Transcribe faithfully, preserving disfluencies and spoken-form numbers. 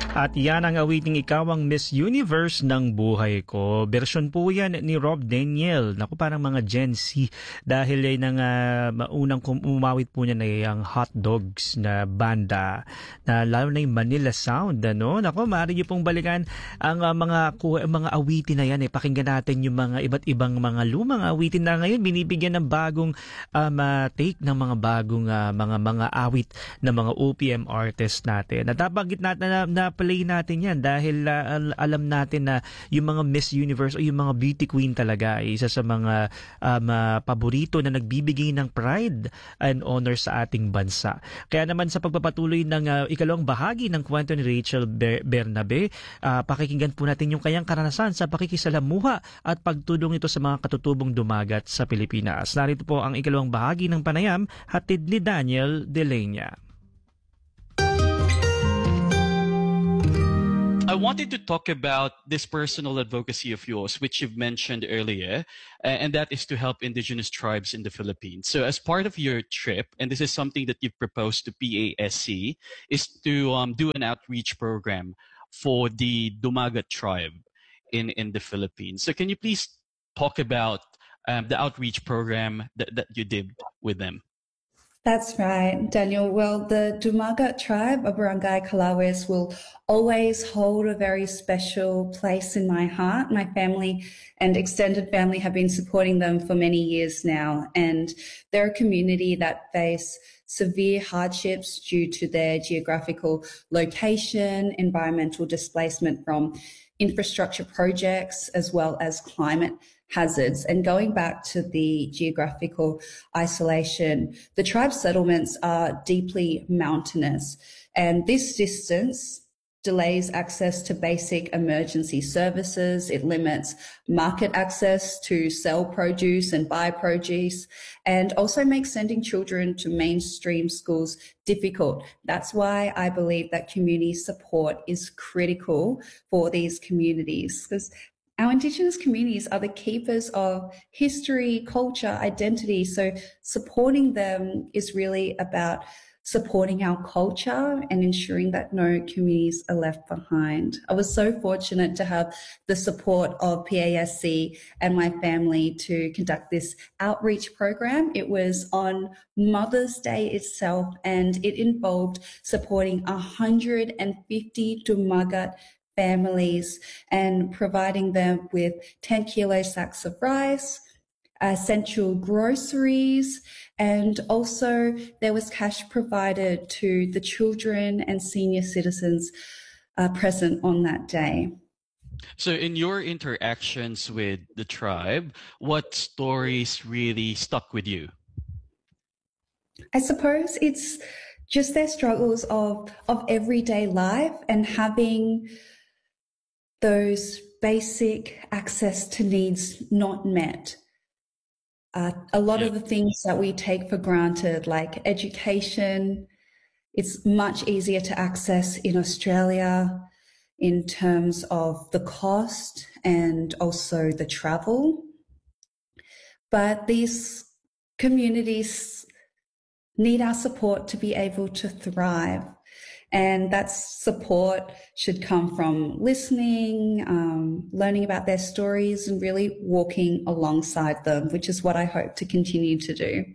At yan ang awiting Ikaw ang Miss Universe ng buhay ko. Version po yan ni Rob Daniel. Naku, parang mga Gen Z. Dahil yan ang uh, maunang umawit po niya na yung Hot Dogs na banda. Na lalo na yung Manila Sound. Ano? Naku, maaari niyo pong balikan ang uh, mga, mga awitin na yan. Eh. Pakinggan natin yung mga iba't ibang mga lumang awitin na ngayon. Binibigyan ng bagong um, uh, take ng mga bagong uh, mga mga awit ng mga O P M artists natin. Natabagit natin na, na play natin yan dahil uh, alam natin na yung mga Miss Universe o yung mga beauty queen talaga ay isa sa mga um, uh, paborito na nagbibigay ng pride and honor sa ating bansa. Kaya naman sa pagpapatuloy ng uh, ikalawang bahagi ng kwento ni Rachel Ber- Bernabe, uh, pakikinggan po natin yung kanyang karanasan sa pakikisalamuha at pagtulong ito sa mga katutubong dumagat sa Pilipinas. Narito po ang ikalawang bahagi ng panayam, hatid ni Daniel Delenya. I wanted to talk about this personal advocacy of yours, which you've mentioned earlier, and that is to help indigenous tribes in the Philippines. So as part of your trip, and this is something that you've proposed to P A S C, is to um, do an outreach program for the Dumagat tribe in, in the Philippines. So can you please talk about um, the outreach program that, that you did with them? That's right, Daniel. Well, the Dumagat tribe of Barangay Calawes will always hold a very special place in my heart. My family and extended family have been supporting them for many years now, and they're a community that face severe hardships due to their geographical location, environmental displacement from infrastructure projects, as well as climate hazards. And going back to the geographical isolation, the tribe settlements are deeply mountainous, and this distance delays access to basic emergency services. It limits market access to sell produce and buy produce, and also makes sending children to mainstream schools difficult. That's why I believe that community support is critical for these communities, because our Indigenous communities are the keepers of history, culture, identity. So supporting them is really about supporting our culture and ensuring that no communities are left behind. I was so fortunate to have the support of P A S C and my family to conduct this outreach program. It was on Mother's Day itself, and it involved supporting one hundred fifty Dumagat families and providing them with ten kilo sacks of rice, essential groceries, and also there was cash provided to the children and senior citizens uh, present on that day. So in your interactions with the tribe, what stories really stuck with you? I suppose it's just their struggles of, of everyday life and having those basic access to needs not met. Uh, a lot yeah. of the things that we take for granted, like education, it's much easier to access in Australia in terms of the cost and also the travel. But these communities need our support to be able to thrive. And that support should come from listening, um, learning about their stories, and really walking alongside them, which is what I hope to continue to do.